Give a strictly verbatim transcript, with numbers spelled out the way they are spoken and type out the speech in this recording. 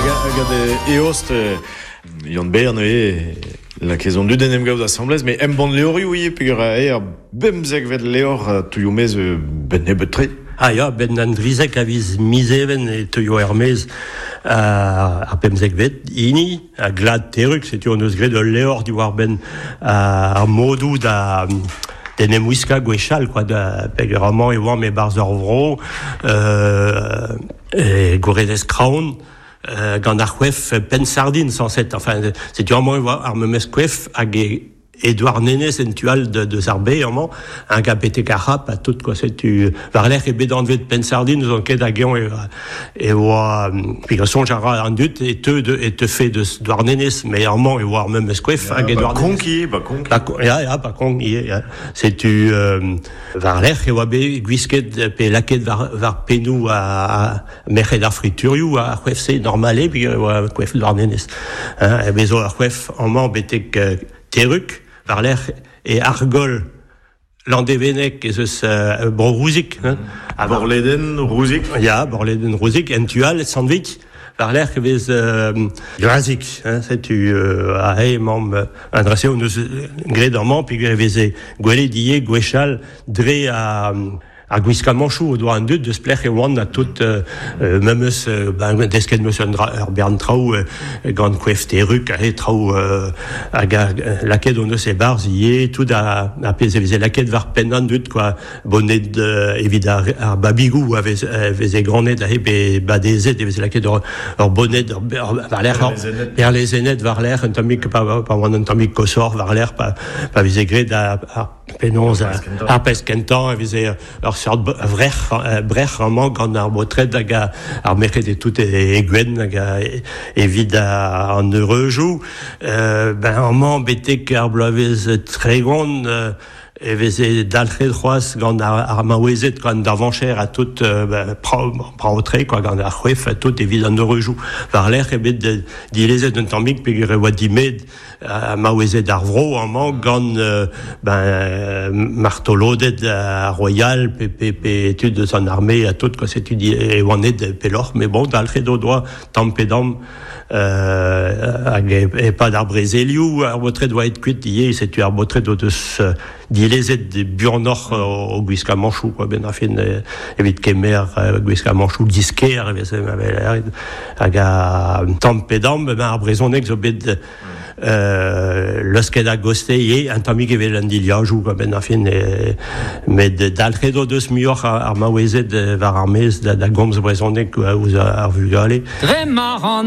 Hag e ost, Yann Bern e la kezon du denem gaout assemblez, mais em bon leori ouie, peogwir a e ar bemzek vet leor touioumez ben e betre. Ah ya, ben an drizek a viz mizeven e teuio hermez ar bemzek vet ini, a glad teruk, setu an eus gret ul leor du war ben ar modou da... denem wiska gwechal, quoi, da peogwir amañ e oan me barz ur vro, euh, e goredez kraon, Euh, gant ar c'hwef pen sardine sans cette, enfin c'est du vraiment ar memes c'hwef hag e Edouard Nénès en tual de de Zarbé vraiment un capété carap à tout quoi c'est tu var l'air et bédan de pen sardine nous en quai d'agion et et wa puis que son jara en dut et te de et te fait de Edouard Nénès meilleurement et voir même c'hwef hag Edouard conquis pas conquis ya ya pas conquis c'est tu var l'air et wa be guisket pe laket var var penou à merched d'ar frituriou à c'hwef c'est normalé puis wa c'hwef Edouard Nénès hein et bezo ar c'hwef en m'embêté teruk par l'air et argol l'andévenec et ce euh, Borrouzik hein mm. Borleden Rouzik ya Borleden Rouzik en tual sandwich par l'air que vez euh, Grazik hein c'est tu euh, a e mom adressé au nous gré dormant puis vez gwele die gwechal dre à a gwiska manchou o doa an dud deus plech e oan a tout euh, euh, même eus euh, ben, desket meus an ur bern traoù euh, gant kwef teruk a e traoù euh, hag a laket o neus e barz ie tout a, a pez e veze laket var pen an dud quoi bonnet euh, evit ar, ar babigou a vez, euh, veze granet a e be badezet e veze laket ur, ur bonnet ur, ur, var l'air per les enet var l'air un tamik pa, pa oan un tamik kosor var l'air pa, pa veze gret a, a penonz ar peskentan e veze ur sort vrech brech vraiment gant ar botret hag ar merched e tout e gwen hag evit an eurejou euh, ben amañ betek ar bloavezh tregont euh, e veze dalc'het c'hoaz gant ar, ar maouezet gant ar vancher a tout euh, ben, praotre quoi gant ar c'hwef a tout evit an eurejou var l'air e bet dilezet un tammik peogwir e oa dimed a maouezet ar vro amañ gant euh, ben martolodet a royal pe pe pe etud de son armée a tout quoi c'est tu dis e oanet pelor mais bon dalc'het o doa tampedam euh, hag e, e pa d'ar brezelioù ar botret doa et kuit ie c'est tu ar botret o deus uh, dilezet de burnor o, o gwiska manchou quoi ben a fin e, evit kemer uh, gwiska manchou disker e veze ma bel hag a tampedam ben ar brezonek zo bet Euh, l'osket a goste ie un tamik e vel an diliajou ben a fin e, met dalc'het o deus muioc'h ar maouezet var ar mez da, da gomz brezonek ouz ar vugale. Très marrant.